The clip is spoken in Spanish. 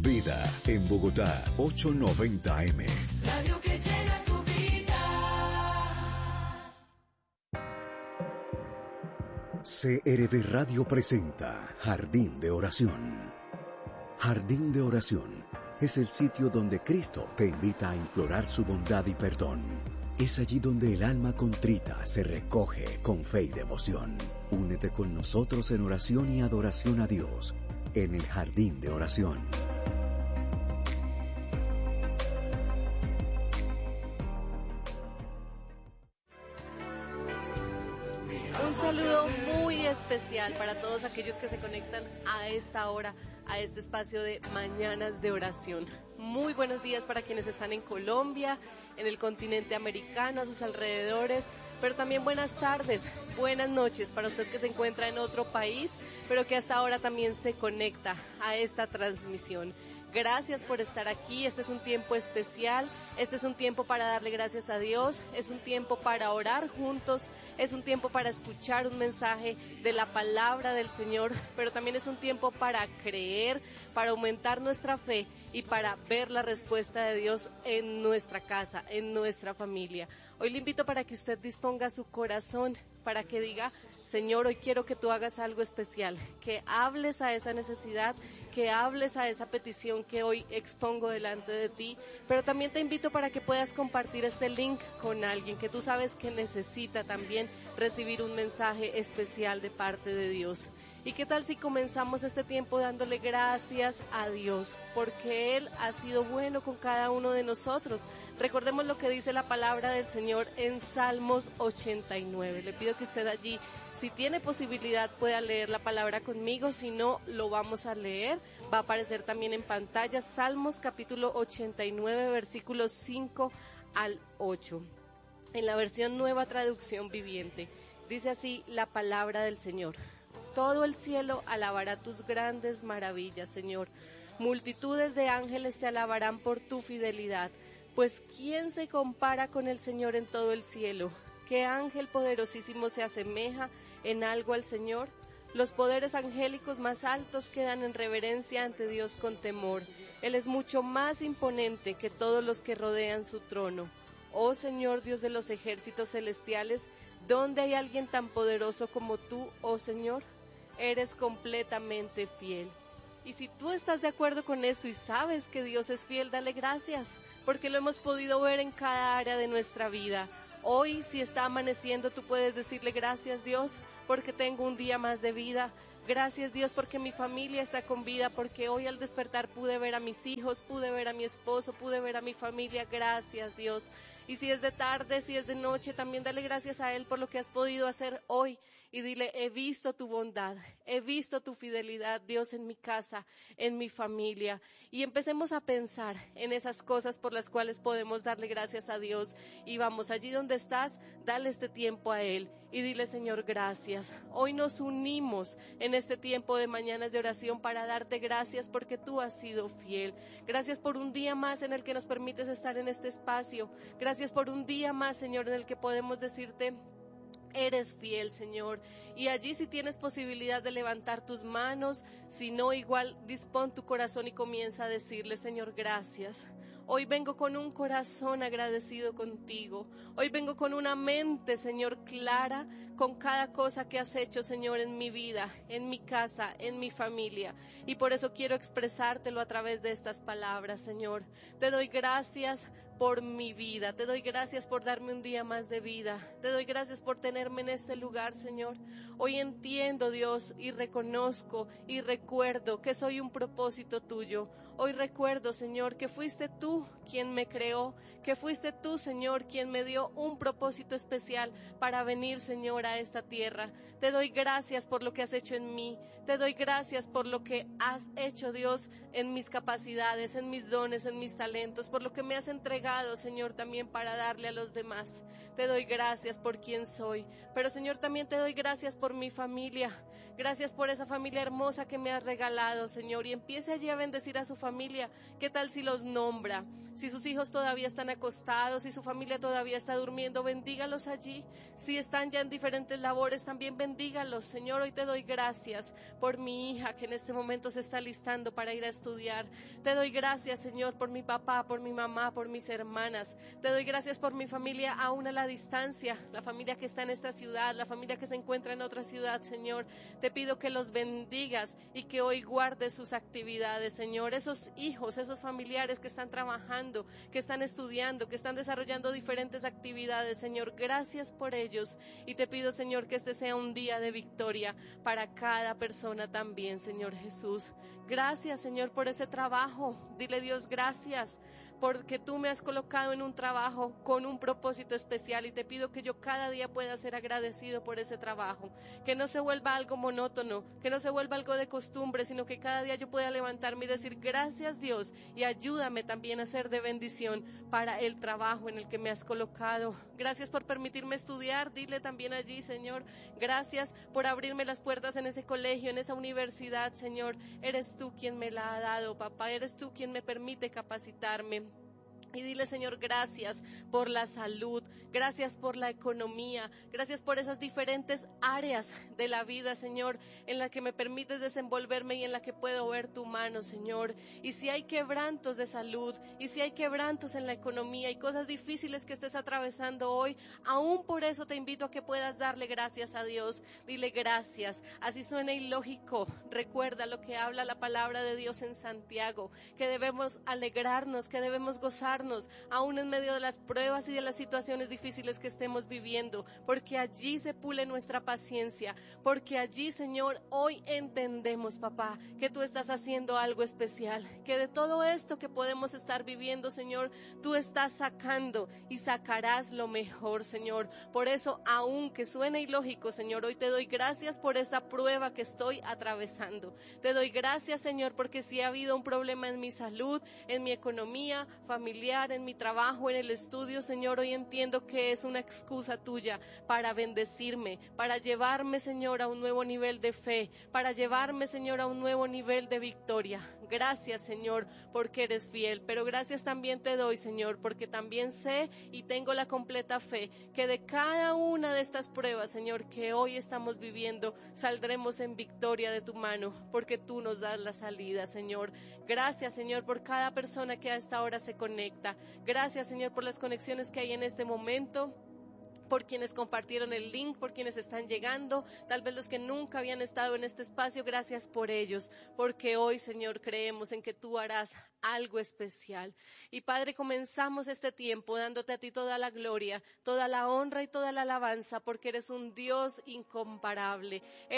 Vida en Bogotá, 890 AM. Radio que llena tu vida. CRB Radio presenta Jardín de Oración. Jardín de Oración es el sitio donde Cristo te invita a implorar su bondad y perdón. Es allí donde el alma contrita se recoge con fe y devoción. Únete con nosotros en oración y adoración a Dios en el Jardín de Oración. Un saludo muy especial para todos aquellos que se conectan a esta hora, a este espacio de Mañanas de Oración. Muy buenos días para quienes están en Colombia, en el continente americano, a sus alrededores, pero también buenas tardes, buenas noches para usted que se encuentra en otro país, pero que hasta ahora también se conecta a esta transmisión. Gracias por estar aquí, este es un tiempo especial, este es un tiempo para darle gracias a Dios, es un tiempo para orar juntos, es un tiempo para escuchar un mensaje de la palabra del Señor, pero también es un tiempo para creer, para aumentar nuestra fe y para ver la respuesta de Dios en nuestra casa, en nuestra familia. Hoy le invito para que usted disponga su corazón, para que diga, Señor, hoy quiero que tú hagas algo especial, que hables a esa necesidad, que hables a esa petición que hoy expongo delante de ti, pero también te invito para que puedas compartir este link con alguien que tú sabes que necesita también recibir un mensaje especial de parte de Dios. ¿Y qué tal si comenzamos este tiempo dándole gracias a Dios? Porque Él ha sido bueno con cada uno de nosotros. Recordemos lo que dice la palabra del Señor en Salmos 89. Le pido que usted allí, si tiene posibilidad, pueda leer la palabra conmigo. Si no, lo vamos a leer. Va a aparecer también en pantalla Salmos capítulo 89, versículos 5 al 8. En la versión Nueva Traducción Viviente, dice así la palabra del Señor. Todo el cielo alabará tus grandes maravillas, Señor. Multitudes de ángeles te alabarán por tu fidelidad. Pues ¿quién se compara con el Señor en todo el cielo? ¿Qué ángel poderosísimo se asemeja en algo al Señor? Los poderes angélicos más altos quedan en reverencia ante Dios con temor. Él es mucho más imponente que todos los que rodean su trono. Oh Señor, Dios de los ejércitos celestiales, ¿dónde hay alguien tan poderoso como tú, oh Señor? Eres completamente fiel. Y si tú estás de acuerdo con esto y sabes que Dios es fiel, dale gracias, porque lo hemos podido ver en cada área de nuestra vida. Hoy, si está amaneciendo, tú puedes decirle gracias, Dios, porque tengo un día más de vida. Gracias, Dios, porque mi familia está con vida, porque hoy al despertar pude ver a mis hijos, pude ver a mi esposo, pude ver a mi familia. Gracias, Dios. Y si es de tarde, si es de noche, también dale gracias a Él por lo que has podido hacer hoy. Y dile, he visto tu bondad, he visto tu fidelidad, Dios, en mi casa, en mi familia. Y empecemos a pensar en esas cosas por las cuales podemos darle gracias a Dios. Y vamos, allí donde estás, dale este tiempo a Él y dile, Señor, gracias. Hoy nos unimos en este tiempo de mañanas de oración para darte gracias porque tú has sido fiel. Gracias por un día más en el que nos permites estar en este espacio. Gracias por un día más, Señor, en el que podemos decirte, eres fiel, Señor. Y allí si tienes posibilidad de levantar tus manos, si no, igual dispón tu corazón y comienza a decirle, Señor, gracias. Hoy vengo con un corazón agradecido contigo. Hoy vengo con una mente, Señor, clara con cada cosa que has hecho, Señor, en mi vida, en mi casa, en mi familia. Y por eso quiero expresártelo a través de estas palabras, Señor. Te doy gracias por mi vida. Te doy gracias por darme un día más de vida. Te doy gracias por tenerme en este lugar, Señor. Hoy entiendo, Dios, y reconozco y recuerdo que soy un propósito tuyo. Hoy recuerdo, Señor, que fuiste tú quien me creó, que fuiste tú, Señor, quien me dio un propósito especial para venir, Señor, a esta tierra. Te doy gracias por lo que has hecho en mí. Te doy gracias por lo que has hecho, Dios, en mis capacidades, en mis dones, en mis talentos, por lo que me has entregado, Señor, también para darle a los demás. Te doy gracias por quien soy, pero, Señor, también te doy gracias por mi familia. Gracias por esa familia hermosa que me has regalado, Señor, y empiece allí a bendecir a su familia. ¿Qué tal si los nombra? Si sus hijos todavía están acostados, si su familia todavía está durmiendo, bendígalos allí. Si están ya en diferentes labores, también bendígalos. Señor, hoy te doy gracias por mi hija que en este momento se está listando para ir a estudiar. Te doy gracias, Señor, por mi papá, por mi mamá, por mis hermanas. Te doy gracias por mi familia aún a la distancia, la familia que está en esta ciudad, la familia que se encuentra en otra ciudad, Señor. Te pido que los bendigas y que hoy guardes sus actividades, Señor. Esos hijos, esos familiares que están trabajando, que están estudiando, que están desarrollando diferentes actividades, Señor, gracias por ellos. Y te pido, Señor, que este sea un día de victoria para cada persona también, Señor Jesús. Gracias, Señor, por ese trabajo. Dile, Dios, gracias porque tú me has colocado en un trabajo con un propósito especial, y te pido que yo cada día pueda ser agradecido por ese trabajo, que no se vuelva algo monótono, que no se vuelva algo de costumbre, sino que cada día yo pueda levantarme y decir gracias, Dios, y ayúdame también a ser de bendición para el trabajo en el que me has colocado. Gracias por permitirme estudiar, dile también allí, Señor, gracias por abrirme las puertas en ese colegio, en esa universidad, Señor. Eres tú quien me la ha dado, papá, eres tú quien me permite capacitarme. Y dile, Señor, gracias por la salud, gracias por la economía, gracias por esas diferentes áreas de la vida, Señor, en la que me permites desenvolverme y en la que puedo ver tu mano, Señor. Y si hay quebrantos de salud, y si hay quebrantos en la economía y cosas difíciles que estés atravesando hoy, aún por eso te invito a que puedas darle gracias a Dios. Dile gracias, así suena ilógico. Recuerda lo que habla la palabra de Dios en Santiago, que debemos alegrarnos, que debemos gozarnos, aún en medio de las pruebas y de las situaciones difíciles que estemos viviendo, porque allí se pule nuestra paciencia, porque allí, Señor, hoy entendemos, papá, que tú estás haciendo algo especial, que de todo esto que podemos estar viviendo, Señor, tú estás sacando y sacarás lo mejor, Señor. Por eso, aunque suene ilógico, Señor, hoy te doy gracias por esa prueba que estoy atravesando. Te doy gracias, Señor, porque si ha habido un problema en mi salud, en mi economía familiar, en mi trabajo, en el estudio, Señor, hoy entiendo que es una excusa tuya para bendecirme, para llevarme, Señor, a un nuevo nivel de fe, para llevarme, Señor, a un nuevo nivel de victoria. Gracias, Señor, porque eres fiel, pero gracias también te doy, Señor, porque también sé y tengo la completa fe que de cada una de estas pruebas, Señor, que hoy estamos viviendo, saldremos en victoria de tu mano, porque tú nos das la salida, Señor. Gracias, Señor, por cada persona que a esta hora se conecta. Gracias, Señor, por las conexiones que hay en este momento, por quienes compartieron el link, por quienes están llegando, tal vez los que nunca habían estado en este espacio. Gracias por ellos, porque hoy, Señor, creemos en que tú harás algo especial. Y Padre, comenzamos este tiempo dándote a ti toda la gloria, toda la honra y toda la alabanza, porque eres un Dios incomparable.